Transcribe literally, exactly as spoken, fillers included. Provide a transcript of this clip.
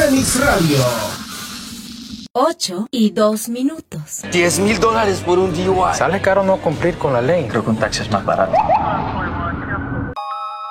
Remix Radio. Ocho y dos minutos. Diez mil dólares por un D U I. Sale caro no cumplir con la ley. Creo que un taxi es más barato.